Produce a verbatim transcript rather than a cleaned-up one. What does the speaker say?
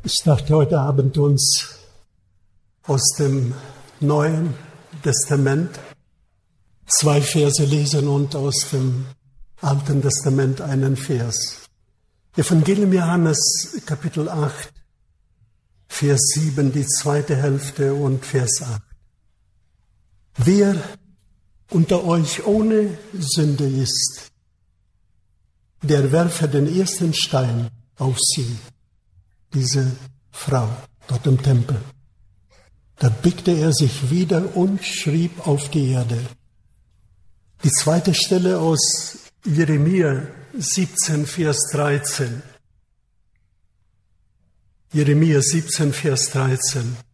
Ich dachte heute Abend uns aus dem Neuen Testament zwei Verse lesen und aus dem Alten Testament einen Vers. Evangelium Johannes, Kapitel acht, Vers sieben, die zweite Hälfte und Vers acht. Wer unter euch ohne Sünde ist, der werfe den ersten Stein auf sie, diese Frau dort im Tempel. Da biegte er sich wieder und schrieb auf die Erde. Die zweite Stelle aus Jeremia siebzehn, Vers dreizehn. Jeremia siebzehn, Vers dreizehn.